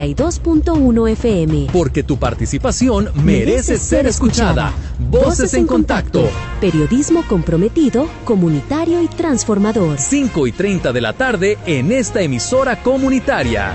2.1 FM. Porque tu participación merece ser escuchada. Voces en Contacto. Periodismo comprometido, comunitario y transformador. 5:30 de la tarde en esta emisora comunitaria.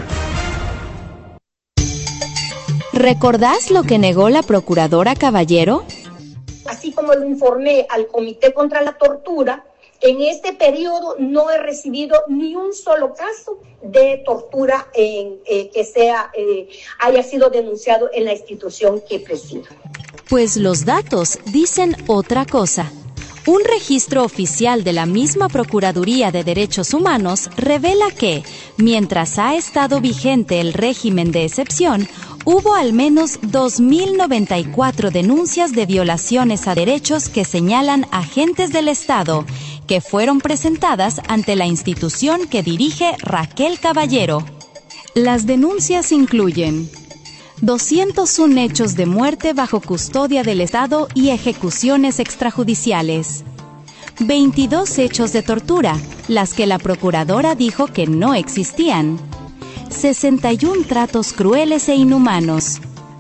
¿Recordás lo que negó la procuradora Caballero? Así como lo informé al Comité contra la Tortura, en este periodo no he recibido ni un solo caso de tortura que haya sido denunciado en la institución que presido. Pues los datos dicen otra cosa. Un registro oficial de la misma Procuraduría de Derechos Humanos revela que, mientras ha estado vigente el régimen de excepción, hubo al menos 2.094 denuncias de violaciones a derechos que señalan agentes del Estado, que fueron presentadas ante la institución que dirige Raquel Caballero. Las denuncias incluyen 201 hechos de muerte bajo custodia del Estado y ejecuciones extrajudiciales, 22 hechos de tortura, las que la procuradora dijo que no existían, 61 tratos crueles e inhumanos,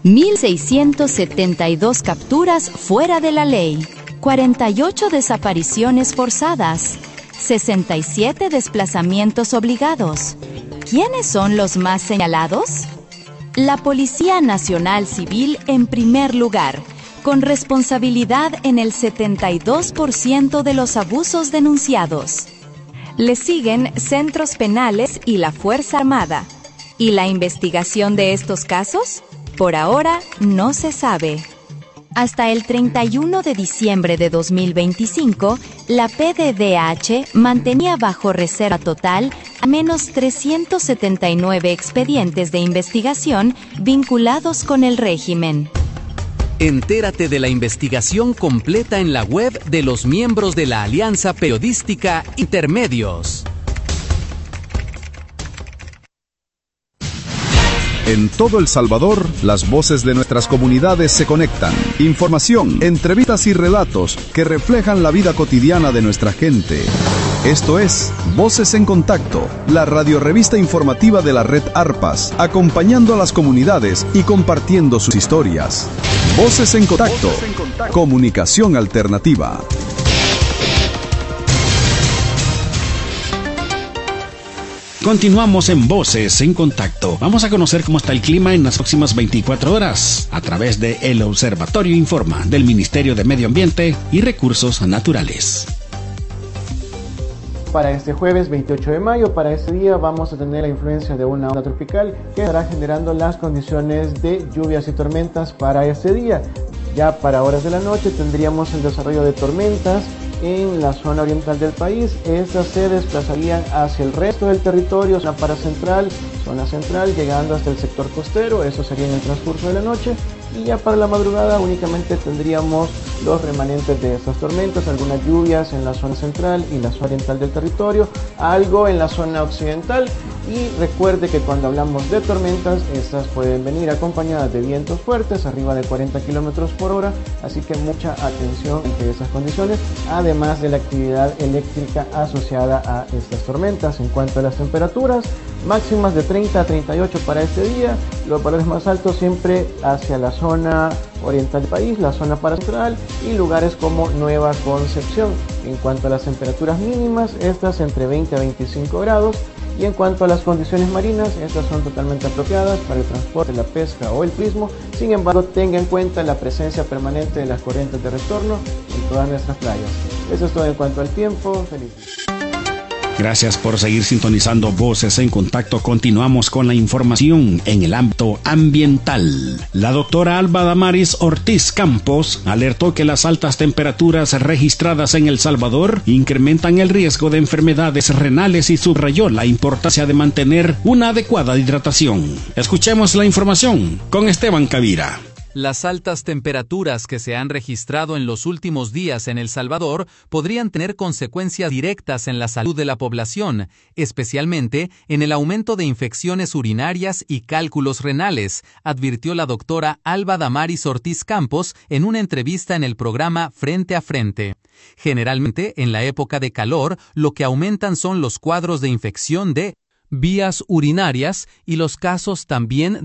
1.672 capturas fuera de la ley, 48 desapariciones forzadas, 67 desplazamientos obligados. ¿Quiénes son los más señalados? La Policía Nacional Civil en primer lugar, con responsabilidad en el 72% de los abusos denunciados. Le siguen centros penales y la Fuerza Armada. ¿Y la investigación de estos casos? Por ahora no se sabe. Hasta el 31 de diciembre de 2025, la PDDH mantenía bajo reserva total al menos 379 expedientes de investigación vinculados con el régimen. Entérate de la investigación completa en la web de los miembros de la Alianza Periodística Intermedios. En todo El Salvador, las voces de nuestras comunidades se conectan. Información, entrevistas y relatos que reflejan la vida cotidiana de nuestra gente. Esto es Voces en Contacto, la radiorrevista informativa de la red ARPAS, acompañando a las comunidades y compartiendo sus historias. Voces en Contacto, comunicación alternativa. Continuamos en Voces en Contacto. Vamos a conocer cómo está el clima en las próximas 24 horas a través de El Observatorio Informa del Ministerio de Medio Ambiente y Recursos Naturales. Para este jueves 28 de mayo, para este día vamos a tener la influencia de una onda tropical que estará generando las condiciones de lluvias y tormentas para este día. Ya para horas de la noche tendríamos el desarrollo de tormentas en la zona oriental del país. Estas se desplazarían hacia el resto del territorio, zona central, llegando hasta el sector costero. Eso sería en el transcurso de la noche. Y ya para la madrugada únicamente tendríamos los remanentes de estas tormentas, algunas lluvias en la zona central y la zona oriental del territorio, algo en la zona occidental. Y recuerde que cuando hablamos de tormentas, estas pueden venir acompañadas de vientos fuertes, arriba de 40 km por hora, así que mucha atención ante esas condiciones, además de la actividad eléctrica asociada a estas tormentas. En cuanto a las temperaturas, máximas de 30 a 38 para este día, los valores más altos siempre hacia la zona oriental del país, la zona paracentral y lugares como Nueva Concepción. En cuanto a las temperaturas mínimas, estas entre 20 a 25 grados. Y en cuanto a las condiciones marinas, estas son totalmente apropiadas para el transporte, la pesca o el turismo. Sin embargo, tenga en cuenta la presencia permanente de las corrientes de retorno en todas nuestras playas. Eso es todo en cuanto al tiempo. Feliz día. Gracias por seguir sintonizando Voces en Contacto. Continuamos con la información en el ámbito ambiental. La doctora Alba Damaris Ortiz Campos alertó que las altas temperaturas registradas en El Salvador incrementan el riesgo de enfermedades renales y subrayó la importancia de mantener una adecuada hidratación. Escuchemos la información con Esteban Cavira. Las altas temperaturas que se han registrado en los últimos días en El Salvador podrían tener consecuencias directas en la salud de la población, especialmente en el aumento de infecciones urinarias y cálculos renales, advirtió la doctora Alba Damaris Ortiz Campos en una entrevista en el programa Frente a Frente. Generalmente, en la época de calor, lo que aumentan son los cuadros de infección de vías urinarias y los casos también